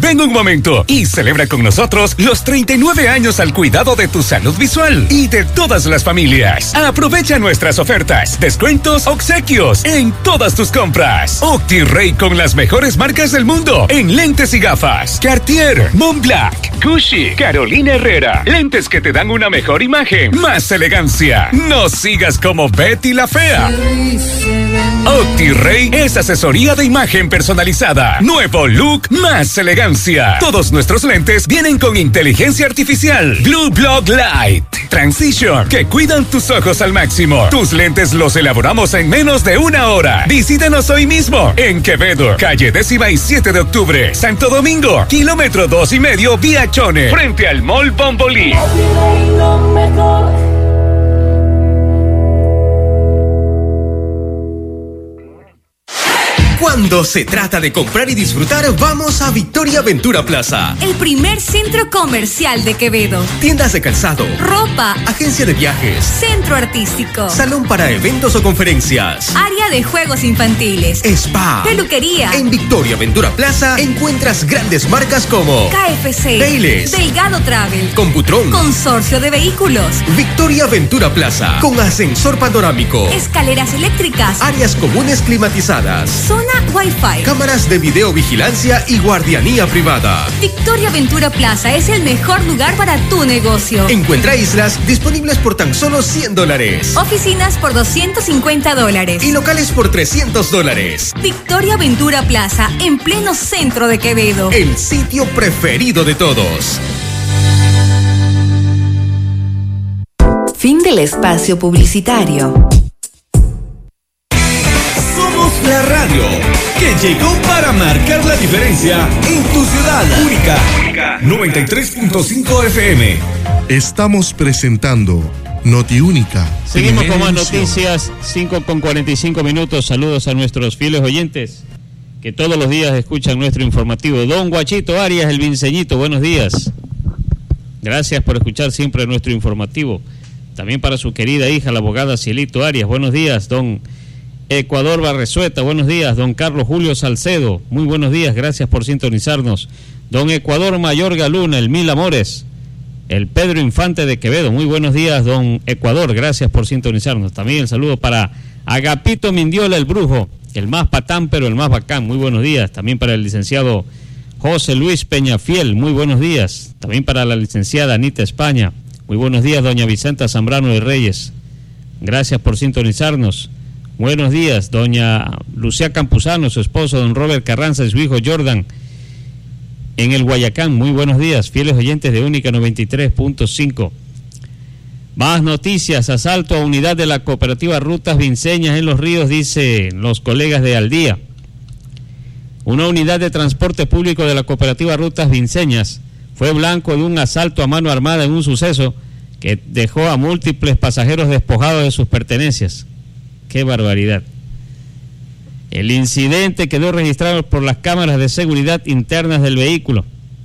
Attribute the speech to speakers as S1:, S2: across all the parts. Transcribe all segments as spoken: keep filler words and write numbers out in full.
S1: Ven un momento y celebra con nosotros los treinta y nueve años al cuidado de tu salud visual y de todas las familias. Aprovecha nuestras ofertas, descuentos, obsequios en todas tus compras. OptiRay con las mejores marcas del mundo en lentes y gafas. Cartier, Montblanc, Gucci, Carolina Herrera. Lentes que te dan una mejor imagen, más elegancia. No sigas como Betty la Fea. OptiRay es asesoría de imagen personalizada. Nuevo look, más elegancia. Todos nuestros lentes vienen con inteligencia artificial. Blue Block Light Transition, que cuidan tus ojos al máximo. Tus lentes los elaboramos en menos de una hora. Visítanos hoy mismo en Quevedo, calle décima y siete de octubre. Santo Domingo, kilómetro dos y medio vía Chone, frente al Mall Bombolí.
S2: Cuando se trata de comprar y disfrutar, vamos a Victoria Ventura Plaza.
S3: El primer centro comercial de Quevedo.
S2: Tiendas de calzado,
S3: ropa,
S2: agencia de viajes,
S3: centro artístico,
S2: salón para eventos o conferencias,
S3: área de juegos infantiles,
S2: spa,
S3: peluquería.
S2: En Victoria Ventura Plaza encuentras grandes marcas como
S3: K F C,
S2: Baileys,
S3: Delgado Travel,
S2: Computron,
S3: Consorcio de Vehículos.
S2: Victoria Ventura Plaza, con ascensor panorámico,
S3: escaleras eléctricas,
S2: áreas comunes climatizadas,
S3: zona Wi-Fi,
S2: cámaras de videovigilancia y guardianía privada.
S3: Victoria Ventura Plaza es el mejor lugar para tu negocio.
S2: Encuentra islas disponibles por tan solo cien dólares.
S3: Oficinas por doscientos cincuenta dólares.
S2: Y locales por trescientos dólares.
S3: Victoria Ventura Plaza, en pleno centro de Quevedo.
S2: El sitio preferido de todos.
S4: Fin del espacio publicitario.
S5: Somos la radio que llegó para marcar la diferencia en tu ciudad. Única, Única. noventa y tres punto cinco F M.
S6: Estamos presentando Notiúnica.
S7: Seguimos con más noticias, cinco con cuarenta y cinco minutos. Saludos a nuestros fieles oyentes que todos los días escuchan nuestro informativo. Don Guachito Arias, el Vinceñito, buenos días. Gracias por escuchar siempre nuestro informativo. También para su querida hija, la abogada Cielito Arias. Buenos días, don Ecuador Barresueta, buenos días. Don Carlos Julio Salcedo, muy buenos días, gracias por sintonizarnos. Don Ecuador Mayorga Luna, el Mil Amores, el Pedro Infante de Quevedo, muy buenos días, don Ecuador, gracias por sintonizarnos. También el saludo para Agapito Mindiola, el Brujo, el más patán pero el más bacán, muy buenos días. También para el licenciado José Luis Peñafiel, muy buenos días. También para la licenciada Anita España, muy buenos días. Doña Vicenta Zambrano de Reyes, gracias por sintonizarnos. Buenos días, doña Lucía Campuzano, su esposo, don Robert Carranza y su hijo Jordan, en el Guayacán. Muy buenos días, fieles oyentes de Única noventa y tres punto cinco. Más noticias, asalto a unidad de la cooperativa Rutas Vinceñas en Los Ríos, dicen los colegas de Al Día. Una unidad de transporte público de la cooperativa Rutas Vinceñas fue blanco de un asalto a mano armada en un suceso que dejó a múltiples pasajeros despojados de sus pertenencias. ¡Qué barbaridad! El incidente quedó registrado por las cámaras de seguridad internas del vehículo.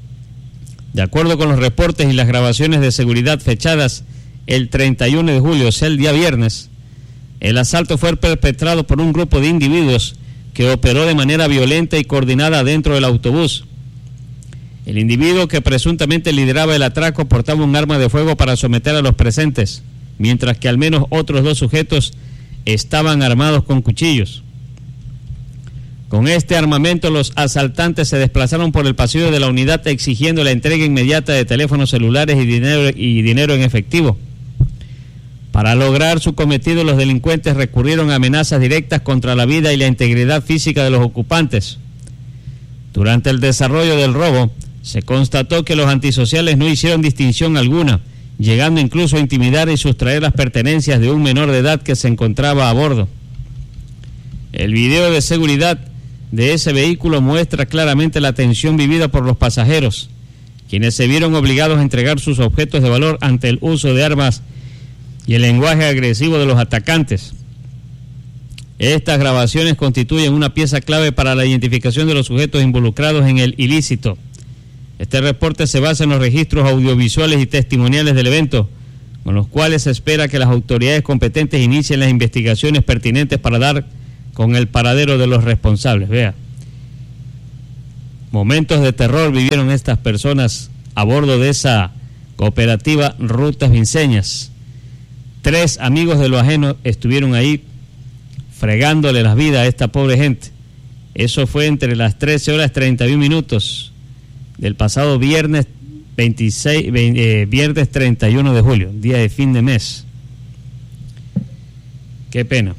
S7: De acuerdo con los reportes y las grabaciones de seguridad fechadas el treinta y uno de julio, o sea, el día viernes, el asalto fue perpetrado por un grupo de individuos que operó de manera violenta y coordinada dentro del autobús. El individuo que presuntamente lideraba el atraco portaba un arma de fuego para someter a los presentes, mientras que al menos otros dos sujetos estaban armados con cuchillos. Con este armamento, los asaltantes se desplazaron por el pasillo de la unidad exigiendo la entrega inmediata de teléfonos celulares y dinero, y dinero en efectivo. Para lograr su cometido, los delincuentes recurrieron a amenazas directas contra la vida y la integridad física de los ocupantes. Durante el desarrollo del robo, se constató que los antisociales no hicieron distinción alguna, llegando incluso a intimidar y sustraer las pertenencias de un menor de edad que se encontraba a bordo. El video de seguridad de ese vehículo muestra claramente la tensión vivida por los pasajeros, quienes se vieron obligados a entregar sus objetos de valor ante el uso de armas y el lenguaje agresivo de los atacantes. Estas grabaciones constituyen una pieza clave para la identificación de los sujetos involucrados en el ilícito. Este reporte se basa en los registros audiovisuales y testimoniales del evento, con los cuales se espera que las autoridades competentes inicien las investigaciones pertinentes para dar con el paradero de los responsables. Vea, Momentos de terror vivieron estas personas a bordo de esa cooperativa Rutas Vinceñas. Tres amigos de lo ajeno estuvieron ahí fregándole las vidas a esta pobre gente. Eso fue entre las trece horas treinta y un minutos del pasado viernes veintiséis, veinte, eh, viernes treinta y uno de julio, día de fin de mes. Qué pena.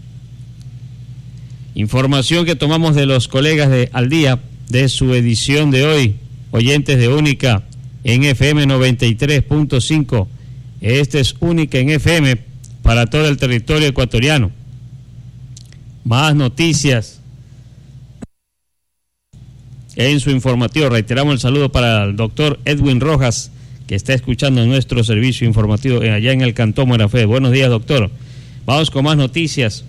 S7: Información que tomamos de los colegas de Al Día, de su edición de hoy, oyentes de Única en F M noventa y tres punto cinco. Este es Única en F M para todo el territorio ecuatoriano. Más noticias en su informativo. Reiteramos el saludo para el doctor Edwin Rojas, que está escuchando nuestro servicio informativo allá en el Cantón Buena Fe. Buenos días, doctor. Vamos con más noticias.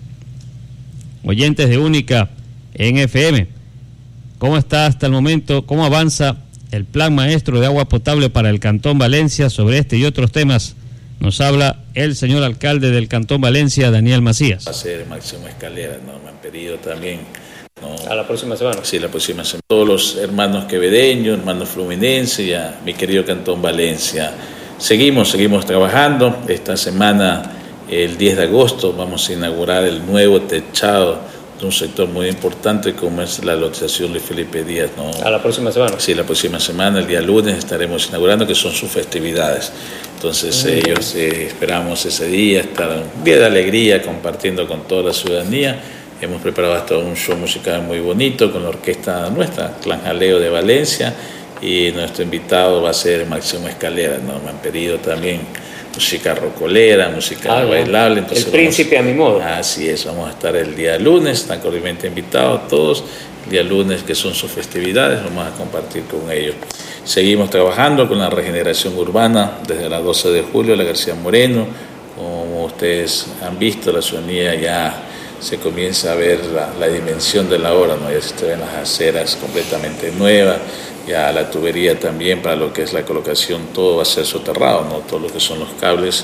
S7: Oyentes de Única en F M. ¿Cómo está hasta el momento? ¿Cómo avanza el plan maestro de agua potable para el Cantón Valencia? Sobre este y otros temas nos habla el señor alcalde del Cantón Valencia, Daniel Macías.
S8: Va a ser Máximo Escalera, ¿no? Me han pedido también, ¿no?
S7: ¿A la próxima semana?
S8: Sí, la próxima semana. Todos los hermanos quevedeños, hermanos fluminenses y a mi querido Cantón Valencia. Seguimos, seguimos trabajando. Esta semana, el diez de agosto, vamos a inaugurar el nuevo techado de un sector muy importante como es la lotización de Felipe Díaz, ¿no?
S7: ¿A la próxima semana?
S8: Sí, la próxima semana, el día lunes, estaremos inaugurando, que son sus festividades. Entonces, uh-huh. ellos eh, esperamos ese día, estar un día de alegría, compartiendo con toda la ciudadanía. Hemos preparado hasta un show musical muy bonito con la orquesta nuestra, Clan Jaleo de Valencia, y nuestro invitado va a ser Máximo Escalera, ¿no? Me han pedido también música rocolera, música ah, bailable. Entonces
S7: el príncipe
S8: vamos,
S7: a mi modo.
S8: Así es, vamos a estar el día lunes, están cordialmente invitados todos, el día lunes que son sus festividades, vamos a compartir con ellos. Seguimos trabajando con la regeneración urbana desde la doce de julio, la García Moreno. Como ustedes han visto, la ciudadanía ya se comienza a ver la, la dimensión de la obra, ¿no? Ya se ven las aceras completamente nuevas, ya la tubería también para lo que es la colocación, todo va a ser soterrado, ¿no? Todo lo que son los cables,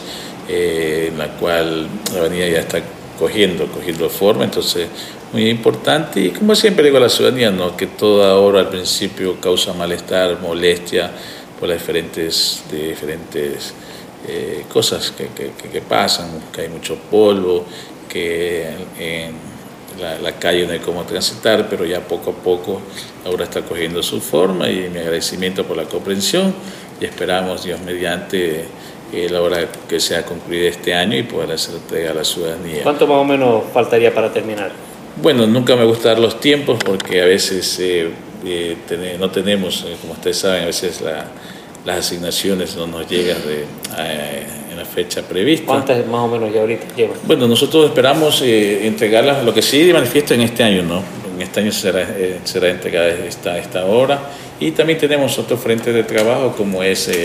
S8: eh, en la cual la avenida ya está cogiendo, cogiendo forma, entonces muy importante. Y como siempre digo a la ciudadanía, ¿no? Que toda obra al principio causa malestar, molestia por las diferentes, de diferentes eh, cosas que, que, que, que pasan, que hay mucho polvo, que en La, la calle no hay cómo transitar, pero ya poco a poco ahora está cogiendo su forma, y mi agradecimiento por la comprensión, y esperamos, Dios mediante, eh, la obra que sea concluida este año y poder hacer entrega a la ciudadanía.
S7: ¿Cuánto más o menos faltaría para terminar?
S8: Bueno, nunca me gusta dar los tiempos porque a veces eh, eh, ten, no tenemos, eh, como ustedes saben, a veces la, las asignaciones no nos llegan de, eh, en la fecha prevista.
S7: ¿Cuántas más o menos ya ahorita llevan?
S8: Bueno, nosotros esperamos eh, entregarlas, lo que sí manifiesto en este año, ¿no? En este año será, eh, será entregada esta, esta obra, y también tenemos otro frente de trabajo como es eh,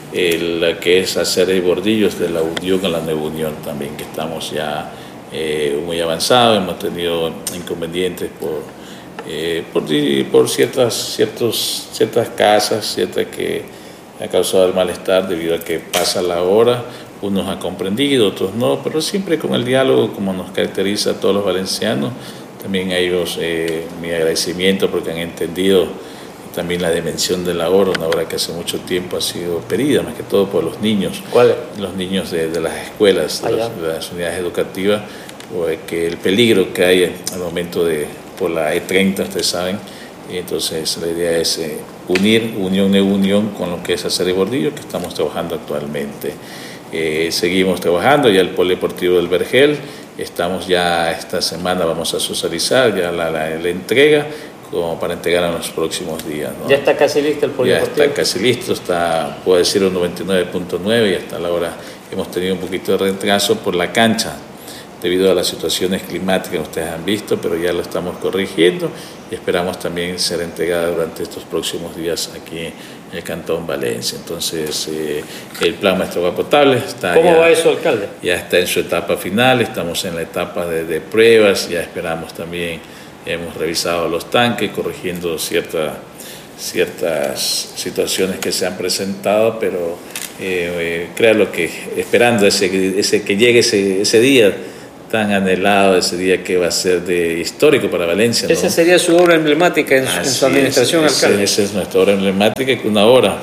S8: el que es hacer bordillos de la Unión a la Nueva Unión también, que estamos ya eh, muy avanzados, hemos tenido inconvenientes por, eh, por, por ciertas, ciertos, ciertas casas, ciertas que ha causado el malestar debido a que pasa la hora, unos han comprendido, otros no, pero siempre con el diálogo, como nos caracteriza a todos los valencianos. También a ellos eh, mi agradecimiento porque han entendido también la dimensión de la obra, una obra que hace mucho tiempo ha sido pedida, más que todo por los niños.
S7: ¿Cuál?
S8: Los niños de, de las escuelas, de, los, de las unidades educativas, porque el peligro que hay al momento de, por la E treinta, ustedes saben. Entonces la idea es eh, unir, unión y unión con lo que es hacer el bordillo, que estamos trabajando actualmente. Eh, seguimos trabajando ya el polideportivo del Vergel, estamos ya esta semana, vamos a socializar ya la, la, la entrega, como para entregar en los próximos días, ¿no?
S7: ¿Ya está casi listo el polideportivo?
S8: Ya está casi listo, está, puedo decir un noventa y nueve punto nueve, y hasta la hora hemos tenido un poquito de retraso por la cancha, debido a las situaciones climáticas que ustedes han visto, pero ya lo estamos corrigiendo y esperamos también ser entregada durante estos próximos días aquí en el Cantón Valencia. Entonces, eh, el plan maestro de agua potable está
S7: ¿Cómo
S8: ya,
S7: va eso, alcalde?
S8: Ya está en su etapa final, estamos en la etapa de, de pruebas, ya esperamos también, hemos revisado los tanques, corrigiendo cierta, ciertas situaciones que se han presentado, pero eh, eh, créanlo que esperando ese, ese, que llegue ese, ese día tan anhelado, ese día que va a ser de histórico para Valencia, ¿no?
S9: Esa sería su obra emblemática en, en su administración,
S8: es,
S9: alcalde.
S8: Esa es nuestra obra emblemática, que una obra,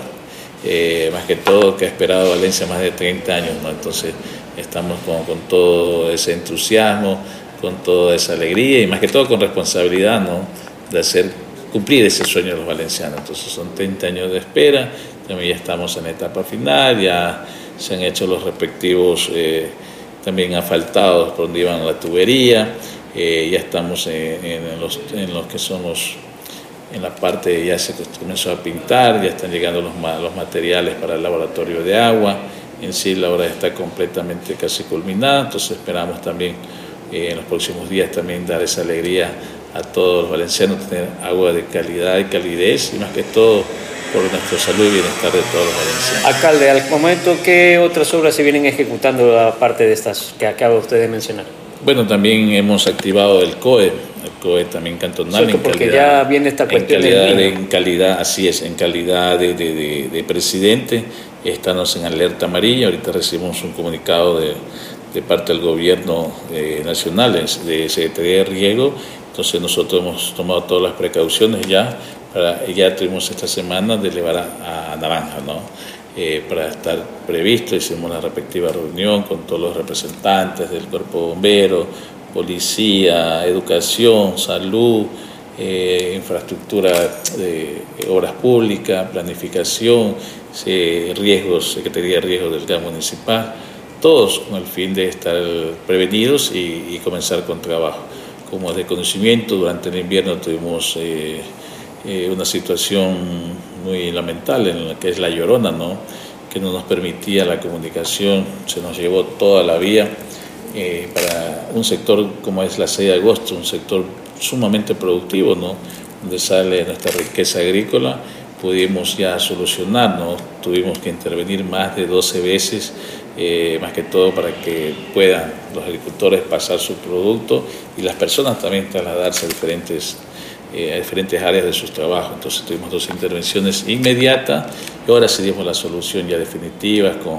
S8: eh, más que todo, que ha esperado Valencia más de treinta años, ¿no? Entonces estamos con, con todo ese entusiasmo, con toda esa alegría y más que todo con responsabilidad, ¿no? De hacer cumplir ese sueño de los valencianos. Entonces son treinta años de espera, también ya estamos en la etapa final, ya se han hecho los respectivos eh, también asfaltados por donde iban la tubería, eh, ya estamos en, en, los, en los que son los, en la parte, ya se comenzó a pintar, ya están llegando los, los materiales para el laboratorio de agua, en sí la obra está completamente casi culminada, entonces esperamos también eh, en los próximos días también dar esa alegría a todos los valencianos, tener agua de calidad y calidez y más que todo por nuestra salud y bienestar de todos los valencianos.
S9: Alcalde, al momento, ¿qué otras obras se vienen ejecutando aparte de estas que acaba usted de mencionar?
S8: Bueno, también hemos activado el C O E, el C O E también cantonal.
S9: Cierto,
S8: en
S9: porque
S8: calidad,
S9: ya viene esta cuestión
S8: en calidad,
S9: del
S8: de, en calidad, así es, en calidad de, de, de, de presidente, estamos en alerta amarilla. Ahorita recibimos un comunicado de, de parte del gobierno eh, nacional, de Secretaría de Riego. Entonces nosotros hemos tomado todas las precauciones ya, para, ya tuvimos esta semana de elevar a, a naranja, ¿no? Eh, para estar previsto, hicimos una respectiva reunión con todos los representantes del cuerpo bombero, policía, educación, salud, eh, infraestructura de obras públicas, planificación, eh, riesgos, Secretaría de Riesgos del G A M municipal, todos con el fin de estar prevenidos y, y comenzar con trabajo. Como de conocimiento, durante el invierno tuvimos eh, eh, una situación muy lamentable en la que es la Llorona, ¿no? Que no nos permitía la comunicación, se nos llevó toda la vía eh, para un sector como es la seis de agosto, un sector sumamente productivo, ¿no? Donde sale nuestra riqueza agrícola, pudimos ya solucionar, ¿no? Tuvimos que intervenir más de doce veces, eh, más que todo para que puedan los agricultores pasar su producto y las personas también trasladarse a diferentes, eh, a diferentes áreas de sus trabajos. Entonces tuvimos dos intervenciones inmediatas y ahora sí dimos la solución ya definitiva con,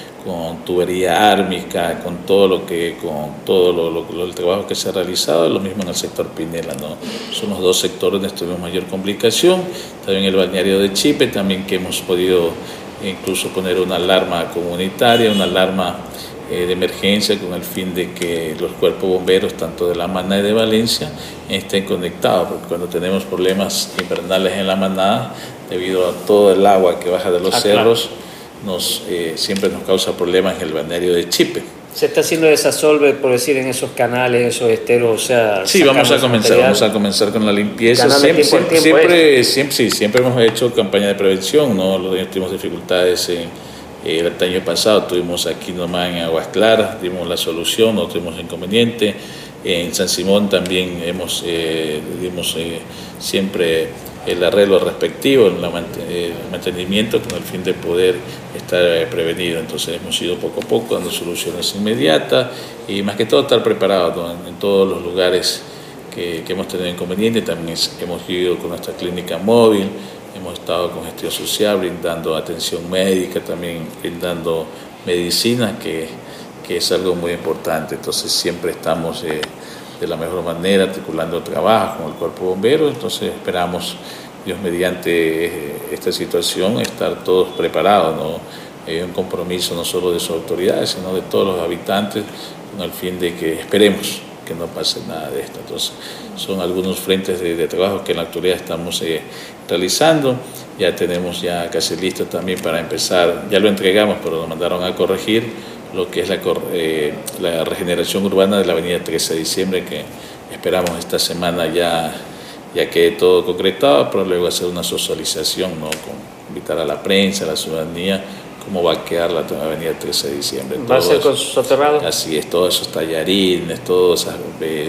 S8: con tubería ármica, con todo lo que, con todo lo, lo, lo, el trabajo que se ha realizado, lo mismo en el sector Pinela, ¿no? Son los dos sectores donde tuvimos mayor complicación, también el balneario de Chipe, también que hemos podido incluso poner una alarma comunitaria, una alarma eh, de emergencia con el fin de que los cuerpos bomberos, tanto de la Manada y de Valencia, estén conectados, porque cuando tenemos problemas invernales en la Manada, debido a todo el agua que baja de los ah, cerros, claro. nos, eh, siempre nos causa problemas en el balneario de Chipe.
S9: ¿Se está haciendo desasolve, por decir, en esos canales, esos esteros? O sea,
S8: sí, vamos a comenzar, material. vamos a comenzar con la limpieza. Siempre, tiempo siempre, siempre, siempre, sí, siempre hemos hecho campaña de prevención, ¿no? Los años tuvimos dificultades en, eh, el año pasado, tuvimos aquí nomás en Aguas Claras, dimos la solución, no tuvimos inconveniente. En San Simón también hemos, eh, dimos eh, siempre el arreglo respectivo, el mantenimiento con el fin de poder estar prevenido. Entonces hemos ido poco a poco dando soluciones inmediatas y más que todo estar preparados, ¿no? en, en todos los lugares que, que hemos tenido inconvenientes. También hemos ido con nuestra clínica móvil, hemos estado con gestión social, brindando atención médica, también brindando medicina, que, que es algo muy importante. Entonces siempre estamos eh, de la mejor manera articulando trabajo con el cuerpo bombero. Entonces esperamos, Dios mediante eh, esta situación, estar todos preparados, ¿no? Hay un compromiso no solo de sus autoridades, sino de todos los habitantes, con el fin de que esperemos que no pase nada de esto. Entonces son algunos frentes de, de trabajo que en la actualidad estamos eh, realizando. Ya tenemos ya casi listo también para empezar, ya lo entregamos, pero nos mandaron a corregir lo que es la, eh, la regeneración urbana de la avenida trece de diciembre, que esperamos esta semana ya, ya quede todo concretado, pero luego hacer una socialización, ¿no? Con, invitar a la prensa, a la ciudadanía, cómo va a quedar la avenida trece de diciembre.
S9: ¿Va a ser con soterrado?
S8: Así es, todos esos tallarines, todas esas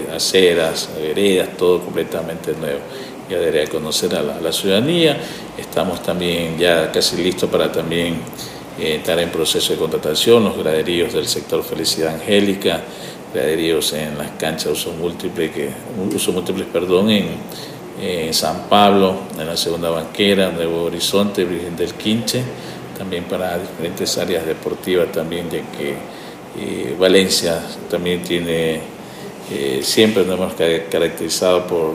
S8: aceras, veredas, todo completamente nuevo. Ya daré a conocer a la, a la ciudadanía. Estamos también ya casi listos para también eh, estar en proceso de contratación, los graderíos del sector Felicidad Angélica, graderíos en las canchas de uso múltiple, que, uso múltiple perdón, en, en San Pablo, en la segunda banquera, Nuevo Horizonte, Virgen del Quinche, también para diferentes áreas deportivas también, ya que eh, Valencia también tiene, eh, siempre nos hemos caracterizado por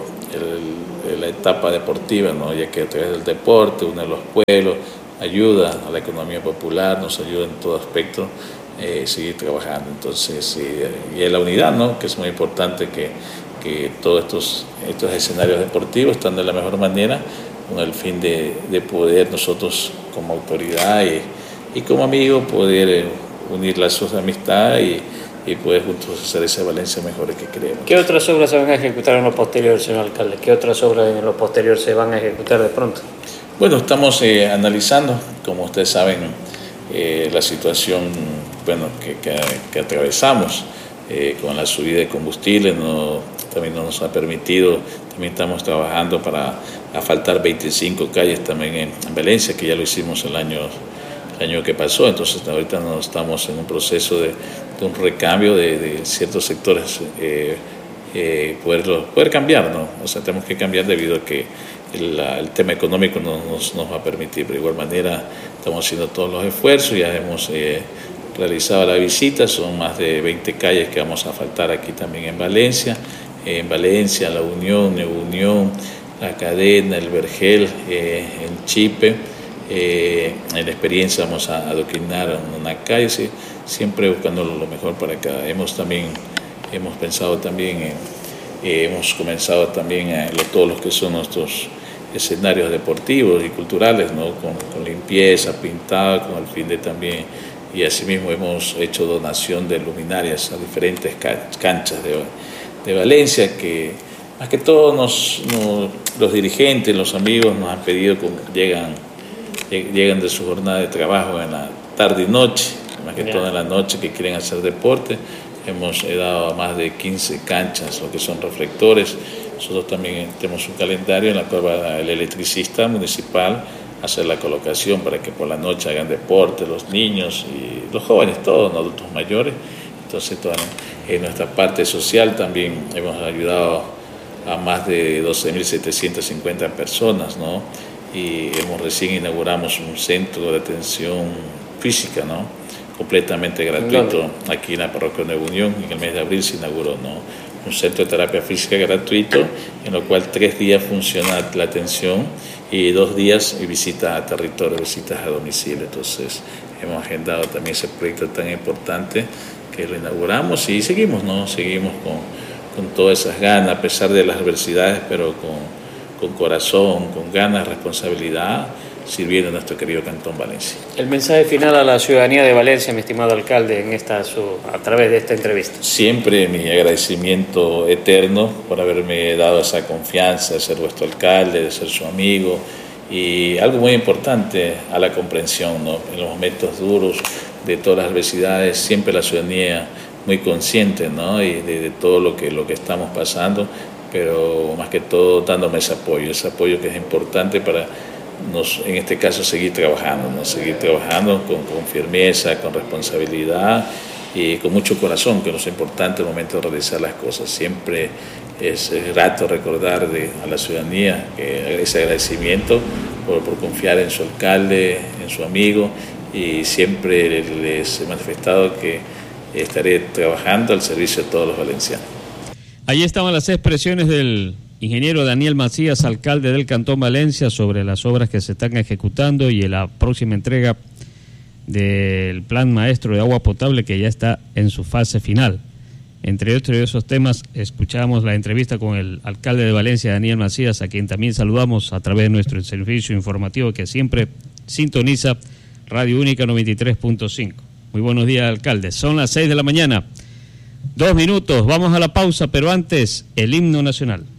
S8: el, la etapa deportiva, ¿no? Ya que a través del deporte une a los pueblos, ayuda a la economía popular, nos ayuda en todo aspecto. Eh, seguir trabajando, entonces eh, y es la unidad, ¿no? Que es muy importante que, que todos estos, estos escenarios deportivos están de la mejor manera con el fin de, de poder nosotros como autoridad y, y como amigos poder eh, unir lazos de amistad y, y poder juntos hacer esa Valencia mejor que queremos.
S9: ¿Qué otras obras se van a ejecutar en lo posterior, señor alcalde? ¿Qué otras obras en lo posterior se van a ejecutar de pronto?
S8: Bueno, estamos eh, analizando, como ustedes saben, eh, la situación bueno, que, que, que atravesamos eh, con la subida de combustible, no, también no nos ha permitido, también estamos trabajando para asfaltar veinticinco calles también en, en Valencia, que ya lo hicimos el año, el año que pasó, entonces ahorita no estamos en un proceso de, de un recambio de, de ciertos sectores, eh, eh, poderlo, poder cambiar, ¿no? O sea, tenemos que cambiar debido a que el, el tema económico no nos, nos va a permitir, pero de igual manera estamos haciendo todos los esfuerzos, ya hemos eh, realizado la visita, son más de veinte calles que vamos a asfaltar aquí también en Valencia, eh, en Valencia, La Unión, Nueva Unión, La Cadena, El Vergel, eh, el Chipe, eh, en la experiencia vamos a adoquinar una calle, sí, siempre buscando lo mejor para acá. Hemos también, hemos pensado también, en, eh, hemos comenzado también a lo, todos los que son nuestros escenarios deportivos y culturales, ¿no? con, con limpieza, pintado, con el fin de también. Y asimismo hemos hecho donación de luminarias a diferentes canchas de, de Valencia, que más que todo nos, nos, los dirigentes, los amigos nos han pedido que llegan, llegan de su jornada de trabajo en la tarde y noche, más que todo en la noche que quieren hacer deporte. Hemos dado a más de quince canchas, lo que son reflectores. Nosotros también tenemos un calendario en el cual va el electricista municipal hacer la colocación para que por la noche hagan deporte los niños y los jóvenes, todos, los adultos mayores. Entonces, toda, en nuestra parte social también hemos ayudado a más de doce mil setecientas cincuenta personas, ¿no? Y hemos recién inauguramos un centro de atención física, ¿no? Completamente gratuito aquí en la parroquia de Nueva Unión. En el mes de abril se inauguró, ¿no? Un centro de terapia física gratuito, en lo cual tres días funciona la atención y dos días visita a territorio, visitas a domicilio. Entonces hemos agendado también ese proyecto tan importante que lo inauguramos y seguimos, ¿no? Seguimos con, con todas esas ganas, a pesar de las adversidades, pero con, con corazón, con ganas, responsabilidad, sirviendo a nuestro querido Cantón Valencia.
S9: El mensaje final a la ciudadanía de Valencia, mi estimado alcalde, en esta su, a través de esta entrevista.
S8: Siempre mi agradecimiento eterno por haberme dado esa confianza de ser vuestro alcalde, de ser su amigo, y algo muy importante, a la comprensión, ¿no? En los momentos duros de todas las adversidades, siempre la ciudadanía muy consciente, ¿no? Y de, de todo lo que, lo que estamos pasando, pero más que todo dándome ese apoyo, ese apoyo que es importante para Nos, en este caso seguir trabajando, ¿no? seguir trabajando con, con firmeza, con responsabilidad y con mucho corazón, que es importante el momento de realizar las cosas. Siempre es, es grato recordar de, a la ciudadanía que ese agradecimiento por, por confiar en su alcalde, en su amigo, y siempre les he manifestado que estaré trabajando al servicio de todos los valencianos.
S7: Ahí estaban las expresiones del ingeniero Daniel Macías, alcalde del Cantón Valencia, sobre las obras que se están ejecutando y la próxima entrega del plan maestro de agua potable que ya está en su fase final. Entre otros de esos temas, escuchamos la entrevista con el alcalde de Valencia, Daniel Macías, a quien también saludamos a través de nuestro servicio informativo que siempre sintoniza Radio Única noventa y tres punto cinco. Muy buenos días, alcalde. Son las seis de la mañana. Dos minutos, vamos a la pausa, pero antes, el himno nacional.